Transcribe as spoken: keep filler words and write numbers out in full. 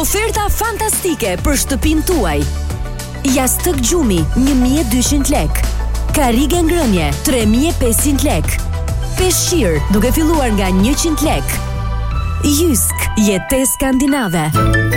Oferta fantastike për shtëpinë tuaj. Jastëk gjumi një mijë e dyqind lekë. Karrige ngrënie tre mijë e pesëqind lekë. Peshqir duke filluar nga njëqind lekë. Jysk, jetë skandinave.